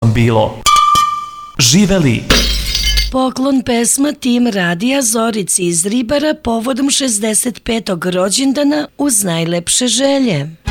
vam bilo. Živeli! Poklon pesma Tim Radija Zorici iz Ribara povodom 65. rođendana uz najlepše želje.